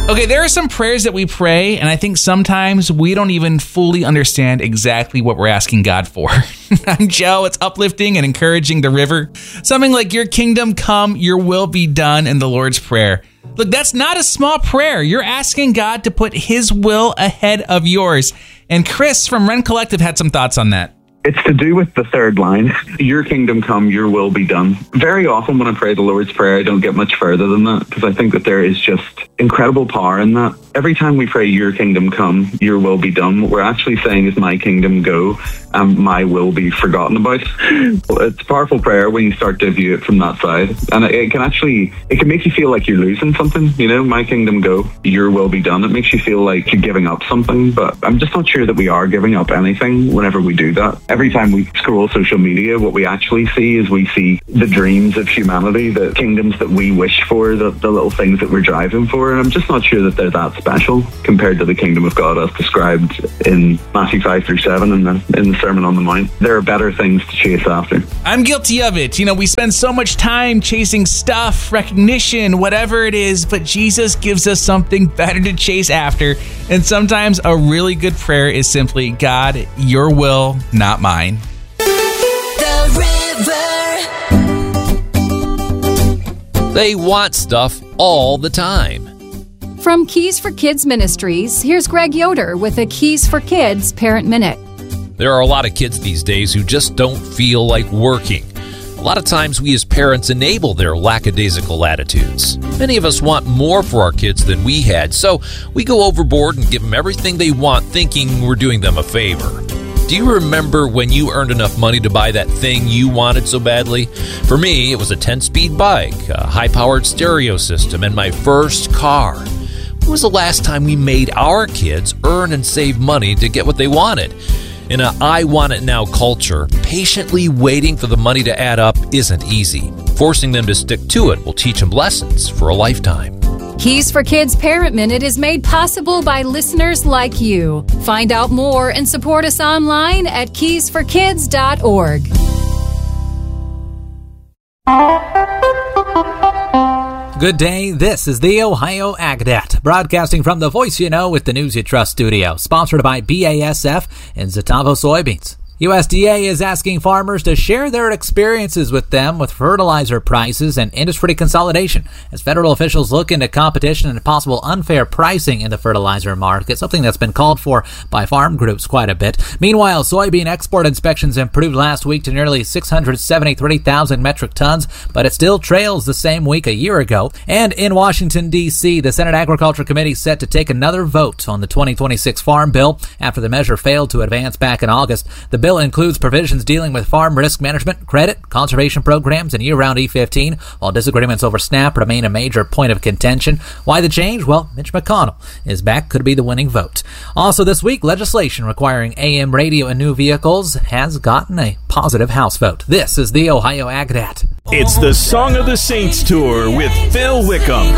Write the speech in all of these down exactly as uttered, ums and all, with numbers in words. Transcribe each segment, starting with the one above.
Okay, there are some prayers that we pray, and I think sometimes we don't even fully understand exactly what we're asking God for. I'm Joe. It's uplifting and encouraging the river. Something like, your kingdom come, your will be done in the Lord's Prayer. Look, that's not a small prayer. You're asking God to put his will ahead of yours. And Chris from Ren Collective had some thoughts on that. It's to do with the third line, your kingdom come, your will be done. Very often when I pray the Lord's Prayer, I don't get much further than that, because I think that there is just incredible power in that. Every time we pray, your kingdom come, your will be done, what we're actually saying is, my kingdom go, and my will be forgotten about. It's a powerful prayer when you start to view it from that side. And it can actually, it can make you feel like you're losing something, you know, my kingdom go, your will be done. It makes you feel like you're giving up something, but I'm just not sure that we are giving up anything whenever we do that. Every time we scroll social media, what we actually see is we see the dreams of humanity, the kingdoms that we wish for, the, the little things that we're driving for. And I'm just not sure that they're that special compared to the kingdom of God as described in Matthew five through seven in the, in the Sermon on the Mount. There are better things to chase after. I'm guilty of it. You know, we spend so much time chasing stuff, recognition, whatever it is, but Jesus gives us something better to chase after. And sometimes a really good prayer is simply, God, your will, not mine. They want stuff all the time. From Keys for Kids Ministries, here's Greg Yoder with a Keys for Kids Parent Minute. There are a lot of kids these days who just don't feel like working. A lot of times we as parents enable their lackadaisical attitudes. Many of us want more for our kids than we had, so we go overboard and give them everything they want, thinking we're doing them a favor. Do you remember when you earned enough money to buy that thing you wanted so badly? For me, it was a ten-speed bike, a high-powered stereo system, and my first car. When was the last time we made our kids earn and save money to get what they wanted? In a I want it now culture, patiently waiting for the money to add up isn't easy. Forcing them to stick to it will teach them lessons for a lifetime. Keys for Kids Parent Minute is made possible by listeners like you. Find out more and support us online at keys for kids dot org. Good day, this is the Ohio Agnet, broadcasting from the Voice You Know with the News You Trust studio, sponsored by B A S F and Zetavo Soybeans. U S D A is asking farmers to share their experiences with them with fertilizer prices and industry consolidation as federal officials look into competition and possible unfair pricing in the fertilizer market, something that's been called for by farm groups quite a bit. Meanwhile, soybean export inspections improved last week to nearly six hundred seventy-three thousand metric tons, but it still trails the same week a year ago. And in Washington, D C, the Senate Agriculture Committee is set to take another vote on the twenty twenty-six Farm Bill after the measure failed to advance back in August. The bill includes provisions dealing with farm risk management, credit, conservation programs, and year-round E fifteen, while disagreements over SNAP remain a major point of contention. Why the change? Well, Mitch McConnell is back, could be the winning vote. Also this week, legislation requiring A M radio in new vehicles has gotten a positive House vote. This is the Ohio Agnet. It's the Song of the Saints Tour with Phil Wickham.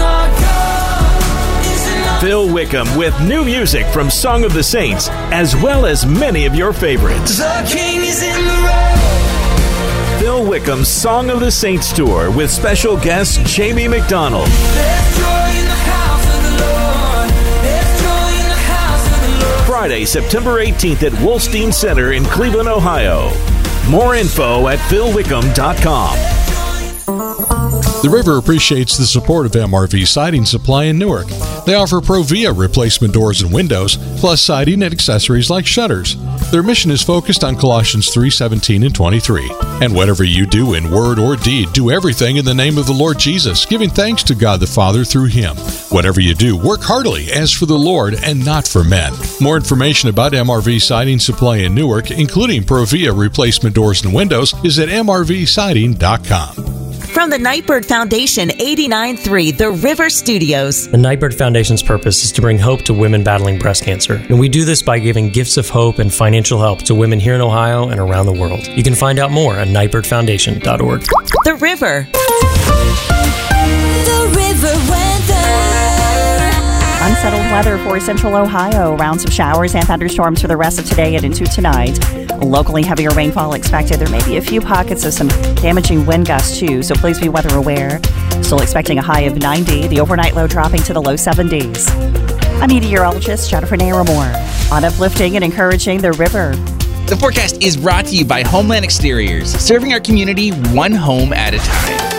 Phil Wickham with new music from Song of the Saints, as well as many of your favorites. The King is in the road. Phil Wickham's Song of the Saints Tour with special guest Jamie McDonald. There's joy in the house of the Lord. There's joy in the house of the Lord. Friday, September eighteenth at Wolstein Center in Cleveland, Ohio. More info at phil wickham dot com. The River appreciates the support of M R V Siding Supply in Newark. They offer Provia replacement doors and windows, plus siding and accessories like shutters. Their mission is focused on Colossians three seventeen and twenty-three. And whatever you do in word or deed, do everything in the name of the Lord Jesus, giving thanks to God the Father through Him. Whatever you do, work heartily as for the Lord and not for men. More information about M R V Siding Supply in Newark, including Provia replacement doors and windows, is at m r v siding dot com. From the Nightbird Foundation, eighty-nine point three, The River Studios. The Nightbird Foundation's purpose is to bring hope to women battling breast cancer. And we do this by giving gifts of hope and financial help to women here in Ohio and around the world. You can find out more at nightbird foundation dot org. The River. The River Weather. On settled weather for central Ohio. Around some showers and thunderstorms for the rest of today and into tonight. Locally heavier rainfall expected. There may be a few pockets of some damaging wind gusts too, so please be weather aware. Still expecting a high of ninety. The overnight low dropping to the low seventies. I'm meteorologist Jennifer Naramore on uplifting and encouraging the river. The forecast is brought to you by Homeland Exteriors, serving our community one home at a time.